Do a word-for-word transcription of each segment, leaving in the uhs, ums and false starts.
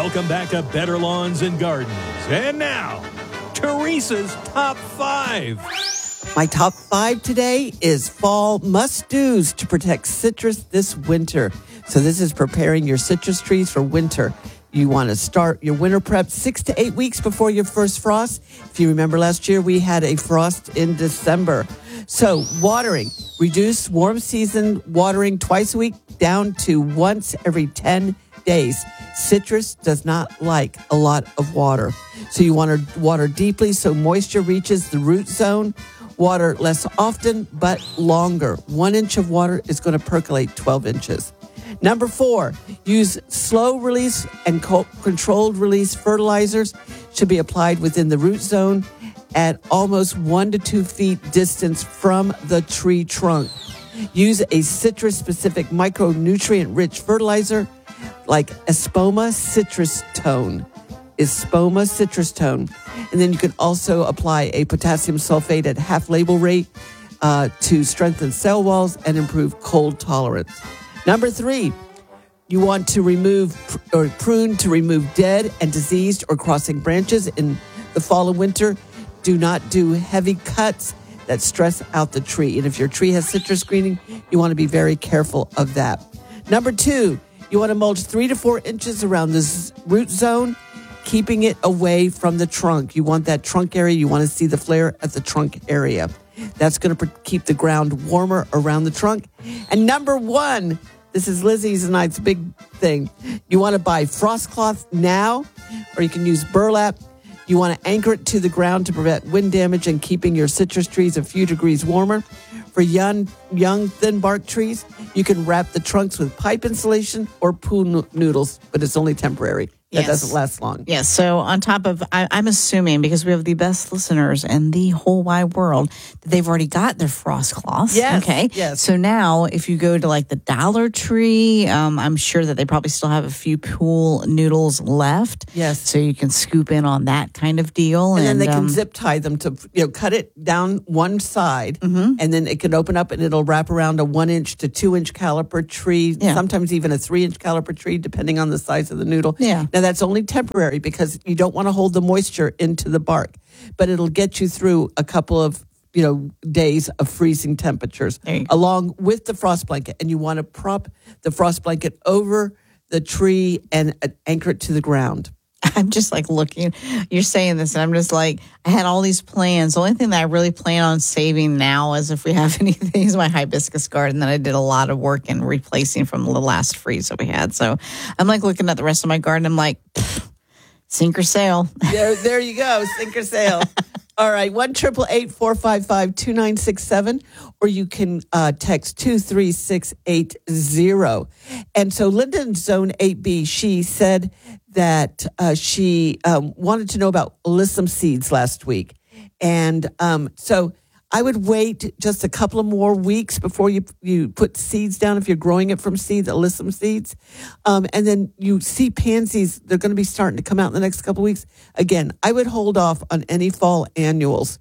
Welcome back to Better Lawns and Gardens. And now, Teresa's Top five. My top five today is fall must-dos to protect citrus this winter. So this is preparing your citrus trees for winter. You want to start your winter prep six to eight weeks before your first frost. If you remember last year, we had a frost in December. So watering, reduce warm season watering twice a week down to once every ten days. Citrus does not like a lot of water. So you want to water deeply so moisture reaches the root zone. Water less often, but longer. One inch of water is going to percolate twelve inches. Number four, use slow release and co- controlled release fertilizers. Should be applied within the root zone at almost one to two feet distance from the tree trunk. Use a citrus-specific micronutrient-rich fertilizer like Espoma Citrus Tone. Espoma Citrus Tone. And then you can also apply a potassium sulfate at half label rate uh, to strengthen cell walls and improve cold tolerance. Number three, you want to remove or prune to remove dead and diseased or crossing branches in the fall and winter. Do not do heavy cuts that stress out the tree. And if your tree has citrus greening, you want to be very careful of that. Number two, you want to mulch three to four inches around this root zone, keeping it away from the trunk. You want that trunk area. You want to see the flare at the trunk area. That's going to keep the ground warmer around the trunk. And number one, this is Lizzie's and I's big thing. You want to buy frost cloth now, or you can use burlap. You want to anchor it to the ground to prevent wind damage and keeping your citrus trees a few degrees warmer. For young, young thin bark trees, you can wrap the trunks with pipe insulation or pool no- noodles, but it's only temporary. That Yes. doesn't last long. Yes. So on top of, I, I'm assuming because we have the best listeners in the whole wide world, that they've already got their frost cloths. Yes, Okay. yes. So now if you go to like the Dollar Tree, um, I'm sure that they probably still have a few pool noodles left. Yes. So you can scoop in on that kind of deal. And, then they um, can zip tie them to, you know, cut it down one side, Mm-hmm. and then it can open up and it'll wrap around a one inch to two inch caliper tree, Yeah. sometimes even a three inch caliper tree, depending on the size of the noodle. Yeah. Now that's only temporary because you don't want to hold the moisture into the bark, but it'll get you through a couple of, you know, days of freezing temperatures There you go. along with the frost blanket. And you want to prop the frost blanket over the tree and uh, anchor it to the ground. I'm just like looking, you're saying this, and I'm just like, I had all these plans. The only thing that I really plan on saving now is if we have anything is my hibiscus garden that I did a lot of work in replacing from the last freeze that we had. So I'm like looking at the rest of my garden. I'm like, pfft, sink or sail. There, there you go. Sink or sail. All right. one triple eight four five five two nine six seven, or you can uh, text two three six eight zero. And so Linda in Zone eight B, she said that uh, she um, wanted to know about alyssum seeds last week. And um, so I would wait just a couple of more weeks before you you put seeds down if you're growing it from seeds, alyssum seeds. Um, and then you see pansies, they're going to be starting to come out in the next couple of weeks. Again, I would hold off on any fall annuals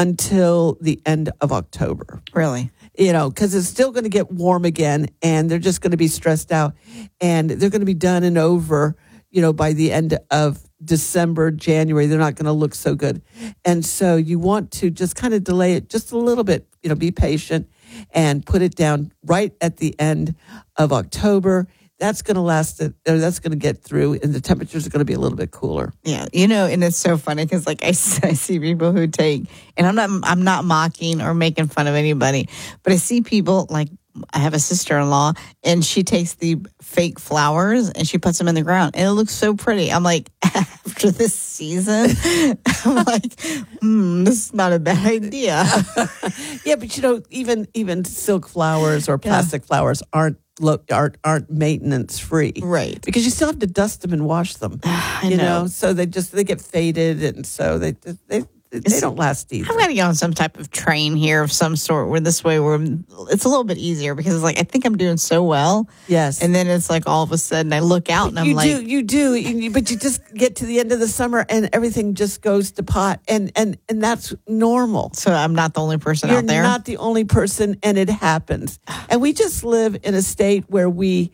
until the end of October. Really? You know, because it's still going to get warm again, and they're just going to be stressed out, and they're going to be done and over, you know, by the end of December, January. They're not going to look so good. And so you want to just kind of delay it just a little bit, you know, be patient and put it down right at the end of October. That's going to last, or that's going to get through, and the temperatures are going to be a little bit cooler. Yeah, you know, and it's so funny because like I, I see people who take, and I'm not, I'm not mocking or making fun of anybody, but I see people like I have a sister-in-law, and she takes the fake flowers and she puts them in the ground, and it looks so pretty. I'm like, after this season, I'm like, hmm, this is not a bad idea. Yeah, but you know, even even silk flowers or plastic yeah. flowers aren't. Look, aren't, aren't maintenance free, right? Because you still have to dust them and wash them. I you know. know, so they just they get faded, and so they they they don't last either. I've got to get on some type of train here of some sort where this way where it's a little bit easier because it's like I think I'm doing so well. Yes. And then it's like all of a sudden I look out and I'm you like, do, you do, you, but you just get to the end of the summer and everything just goes to pot, and and and that's normal. So I'm not the only person You're out there. Not the only person, and it happens. And we just live in a state where we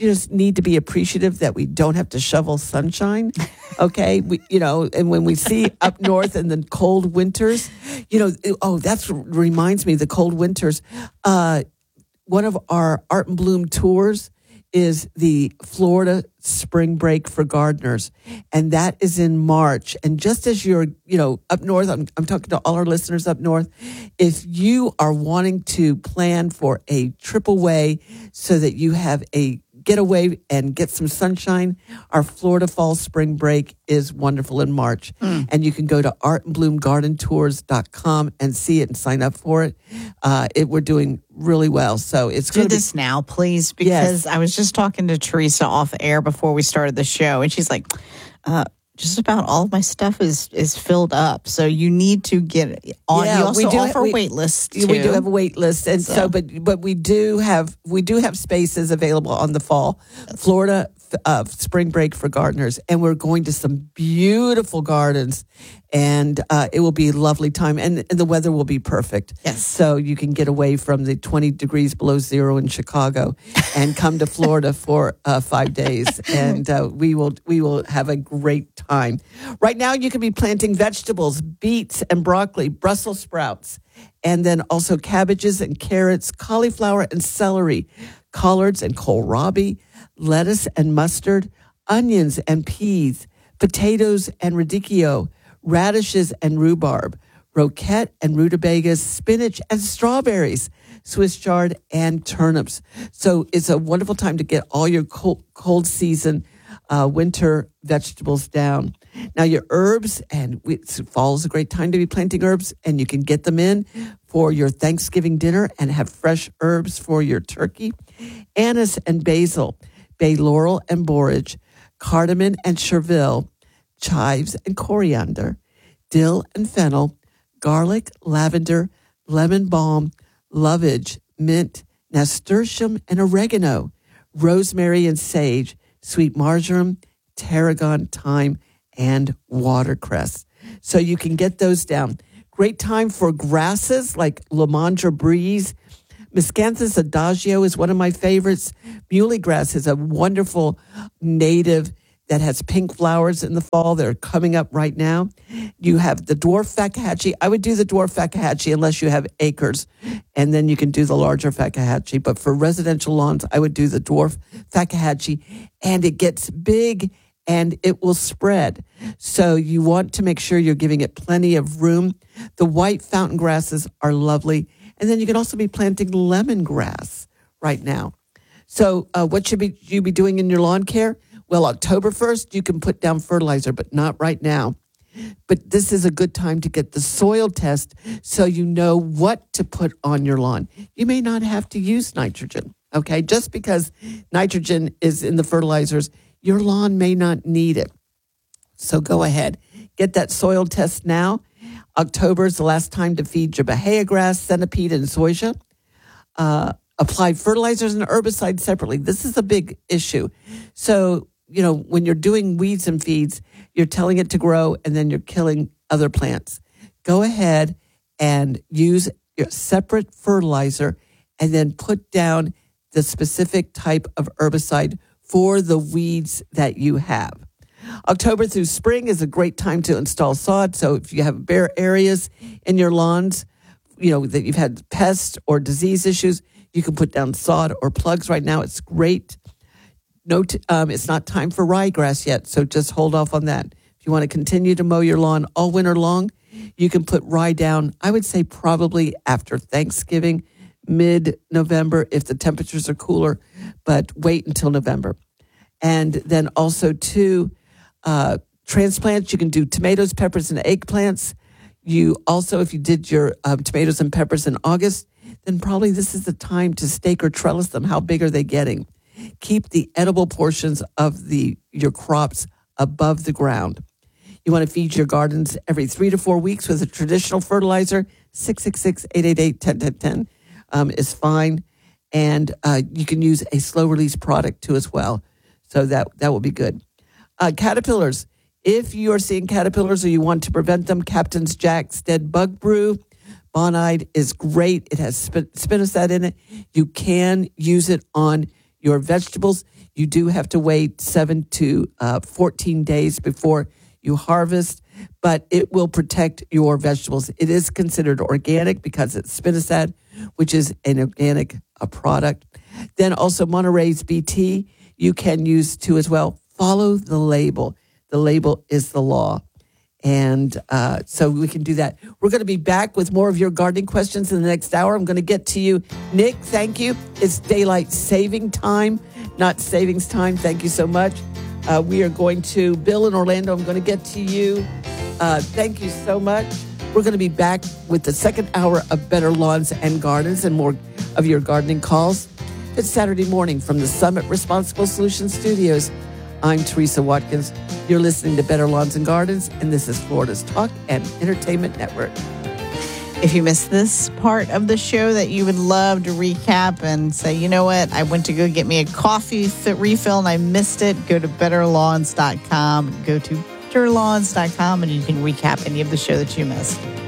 just need to be appreciative that we don't have to shovel sunshine. Okay. We, you know, and when we see up north in the cold winters, you know, oh, that's reminds me, the cold winters. Uh, one of our Art and Bloom tours is the Florida Spring Break for Gardeners. And that is in March. And just as you're, you know, up north, I'm, I'm talking to all our listeners up north. If you are wanting to plan for a trip away so that you have a get away and get some sunshine, our Florida Fall Spring Break is wonderful in March. Mm. And you can go to art and bloom garden tours dot com and see it and sign up for it. Uh, it we're doing really well. So it's Do going to this be, now, please, because Yes. I was just talking to Teresa off air before we started the show, and she's like, uh, just about all of my stuff is is filled up. So you need to get on. Yeah, you also we do- offer we- wait lists, too. We do have a wait list, and so, So- but but we do have we do have spaces available on the fall Florida uh, Spring Break for Gardeners, and we're going to some beautiful gardens, and uh, it will be a lovely time, and, and the weather will be perfect. Yes. So you can get away from the twenty degrees below zero in Chicago, and come to Florida for uh, five days, and uh, we will we will have a great time. Right now, you can be planting vegetables, beets and broccoli, Brussels sprouts, and then also cabbages and carrots, cauliflower and celery, collards and kohlrabi, lettuce and mustard, onions and peas, potatoes and radicchio, radishes and rhubarb, roquette and rutabagas, spinach and strawberries, Swiss chard and turnips. So it's a wonderful time to get all your cold, cold season uh, winter vegetables down. Now your herbs, and we, fall is a great time to be planting herbs, and you can get them in for your Thanksgiving dinner and have fresh herbs for your turkey. Anise and basil, bay laurel and borage, cardamom and chervil, chives and coriander, dill and fennel, garlic, lavender, lemon balm, lovage, mint, nasturtium and oregano, rosemary and sage, sweet marjoram, tarragon, thyme, and watercress. So you can get those down. Great time for grasses like Lamandra breeze. Miscanthus adagio is one of my favorites. Muley grass is a wonderful native that has pink flowers in the fall. They're coming up right now. You have the dwarf fakahatchee. I would do the dwarf fakahatchee unless you have acres, and then you can do the larger fakahatchee. But for residential lawns, I would do the dwarf fakahatchee, and it gets big and it will spread. So you want to make sure you're giving it plenty of room. The white fountain grasses are lovely. And then you can also be planting lemongrass right now. So uh, what should be, you be doing in your lawn care? Well, October first, you can put down fertilizer, but not right now. But this is a good time to get the soil test so you know what to put on your lawn. You may not have to use nitrogen, okay? Just because nitrogen is in the fertilizers, your lawn may not need it. So go ahead. Get that soil test now. October is the last time to feed your Bahia grass, centipede, and zoysia. Uh, apply fertilizers and herbicides separately. This is a big issue. So, you know, when you're doing weeds and feeds, you're telling it to grow and then you're killing other plants. Go ahead and use your separate fertilizer and then put down the specific type of herbicide for the weeds that you have. October through spring is a great time to install sod. So if you have bare areas in your lawns, you know, that you've had pest or disease issues, you can put down sod or plugs right now. It's great. No, t- um, it's not time for ryegrass yet, so just hold off on that. If you want to continue to mow your lawn all winter long, you can put rye down, I would say probably after Thanksgiving, mid-November, if the temperatures are cooler, but wait until November. And then also, too, uh, transplants, you can do tomatoes, peppers, and eggplants. You also, if you did your um, tomatoes and peppers in August, then probably this is the time to stake or trellis them. How big are they getting? Keep the edible portions of the your crops above the ground. You want to feed your gardens every three to four weeks with a traditional fertilizer. six six six, eight eight eight, one zero one zero um, is fine. And uh, you can use a slow-release product, too, as well. So that, that will be good. Uh, caterpillars. If you are seeing caterpillars or you want to prevent them, Captain's Jack's Dead Bug Brew Bonide is great. It has spin- spinosad in it. You can use it on your vegetables. You do have to wait seven to uh, fourteen days before you harvest, but it will protect your vegetables. It is considered organic because it's spinosad, which is an organic uh, product. Then also Monterey's B T, you can use too as well. Follow the label. The label is the law. And uh, so we can do that. We're going to be back with more of your gardening questions in the next hour. I'm going to get to you. Nick, thank you. It's daylight saving time, not savings time. Thank you so much. Uh, we are going to, Bill in Orlando, I'm going to get to you. Uh, thank you so much. We're going to be back with the second hour of Better Lawns and Gardens and more of your gardening calls. It's Saturday morning from the Summit Responsible Solutions Studios. I'm Teresa Watkins. You're listening to Better Lawns and Gardens, and this is Florida's Talk and Entertainment Network. If you missed this part of the show that you would love to recap and say, you know what, I went to go get me a coffee fit refill and I missed it, go to better lawns dot com. Go to better lawns dot com and you can recap any of the show that you missed.